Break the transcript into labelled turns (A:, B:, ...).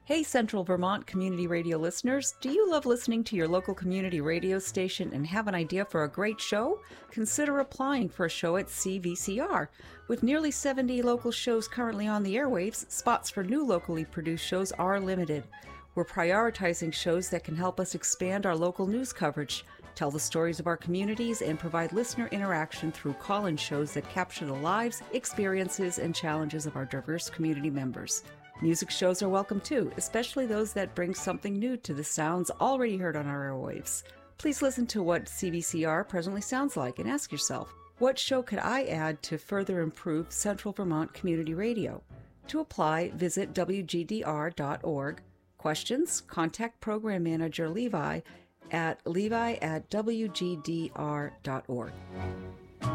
A: Hey, Central Vermont Community Radio listeners, do you love listening to your local community radio station and have an idea for a great show? Consider applying for a show at CVCR. With nearly 70 local shows currently on the airwaves, spots for new locally produced shows are limited. We're prioritizing shows that can help us expand our local news coverage, tell the stories of our communities, and provide listener interaction through call-in shows that capture the lives, experiences, and challenges of our diverse community members. Music shows are welcome too, especially those that bring something new to the sounds already heard on our airwaves. Please listen to what CVCR presently sounds like and ask yourself, what show could I add to further improve Central Vermont Community Radio? To apply, visit wgdr.org. Questions? Contact Program Manager Levi at wgdr.org.